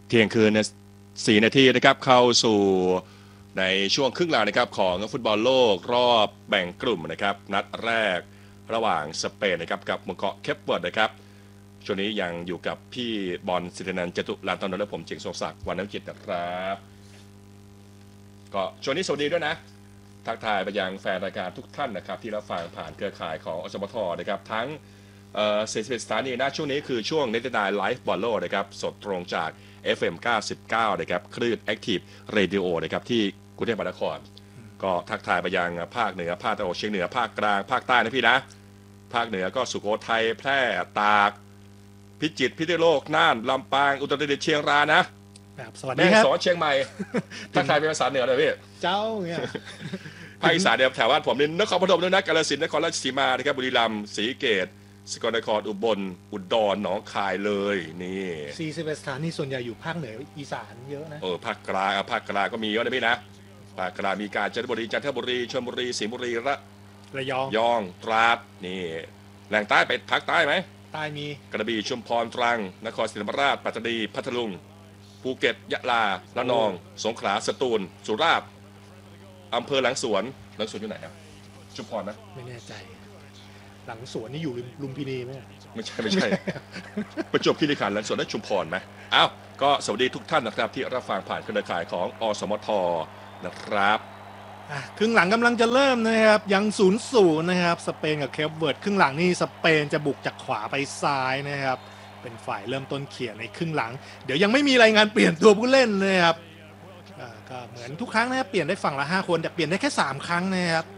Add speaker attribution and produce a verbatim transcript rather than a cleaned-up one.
Speaker 1: เที่ยงคืนเนี่ยสี่นาทีนะครับเข้าสู่ในช่วงครึ่งหลังนะครับของฟุตบอลโลกรอบแบ่งกลุ่มนะครับนัดแรกระหว่างสเปนนะครับกับหมู่เกาะเคปเวิร์ดนะครับช่วงนี้ยังอยู่กับพี่บอลสิทธินันท์จตุรัตน์ตอนนั้นและผมเจงทรงศักดิ์วันน้ำจิตนะครับก็ช่วงนี้สวัสดีด้วยนะทักทายไปยังแฟนรายการทุกท่านนะครับที่รับฟังผ่านเครือข่ายของอสมทนะครับทั้งเอ่อสี่สิบเอ็ดสถานีนะช่วงนี้คือช่วงเน็ตไดไลฟ์บอลโลนะครับสดตรงจาก เอฟ เอ็ม เก้าสิบเก้านะครับคลื่น Active Radio นะครับที่กรุงเทพมหานครก็ทักทายไปยังภาคเหนือภาคตะวันออกเฉียงเหนือภาคกลางภาคใต้นะพี่นะภาคเหนือก็สุโขทัยแพร่ตากพิจิตรพิษณุโลกน่านลำปางอุตรดิตถ์เชียงรายนะครับ
Speaker 2: สวัสดี
Speaker 1: แม่
Speaker 2: ครับ
Speaker 1: ฮ่องสอนเชียงใหม่ทักทายเป็นภาษาเหนือเลยพี่
Speaker 2: เจ้าเนี่ย
Speaker 1: ภาคอีสานเนี่ยแถวบ้านผมนี่นครปฐมด้วยนะกาฬสินธุ์นครราชสีมานะครับบุรีรัมย์ศรีเกษสกลนครอุบลอุดรหนองคายเลยนี่
Speaker 2: สี่สิบเอ็ดสถานีส่วนใหญ่อยู่ภาคเหนืออีสานเยอะนะ
Speaker 1: เออภาคกลางภาคกลางก็มีเยอะนะพี่นะภาคกลางมีกาญจนบุรีจันทบุรีชลบุรีสิงห์บุรีระ
Speaker 2: ระยอง
Speaker 1: ยองตราดนี่แหล่งใต้ไปภาคใต้ไหม
Speaker 2: ใต้มี
Speaker 1: กระบี่ชุมพรตรังนครศรีธรรมราชปัตตานีพัทลุงภูเก็ตยะลาระนองสงขลาสตูลสุราษฎร์อำเภอหลังสวนหลังสวนอยู่ไหนครับชุมพรนะ
Speaker 2: ไม่แน่ใจหลังสวนนี่อยู่ลุมพินีไหม
Speaker 1: ไม่ใช่ไม่ใช่ ประจวบคีรีขันธ์หลังสวนได้ชุมพรไหมอ้าวก็สวัสดีทุกท่านนะครับที่รับฟังผ่านเครือข่ายของอสมทนะครับ
Speaker 2: ครึ่งหลังกำลังจะเริ่มนะครับยังศูนย์ศูนย์นะครับสเปนกับเคปเวิร์ดครึ่งหลังนี่สเปนจะบุกจากขวาไปซ้ายนะครับเป็นฝ่ายเริ่มต้นเขี่ยในครึ่งหลังเดี๋ยวยังไม่มีรายงานเปลี่ยนตัวผู้เล่นนะครับก็เหมือนทุกครั้งนะครับเปลี่ยนได้ฝั่งละห้าคนแต่เปลี่ยนได้แค่สามครั้งนะครับ